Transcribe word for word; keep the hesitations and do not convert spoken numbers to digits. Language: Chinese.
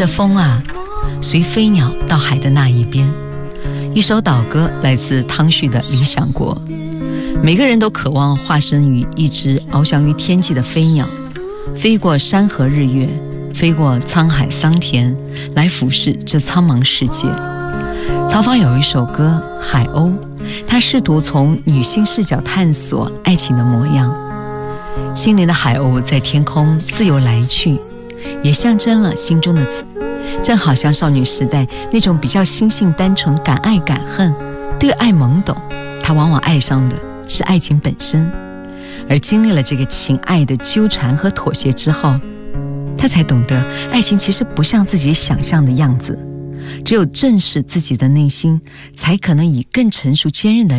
着风啊，随飞鸟到海的那一边。一首岛歌来自汤旭的《理想国》。每个人都渴望化身于一只翱翔于天际的飞鸟，飞过山河日月，飞过沧海桑田，来俯视这苍茫世界。曹芳有一首歌《海鸥》，他试图从女性视角探索爱情的模样。心灵的海鸥在天空自由来去，也象征了心中的自，正好像少女时代那种比较心性单纯、敢爱敢恨，对爱懵懂，她往往爱上的是爱情本身。而经历了这个情爱的纠缠和妥协之后，她才懂得爱情其实不像自己想象的样子，只有正视自己的内心，才可能以更成熟坚韧的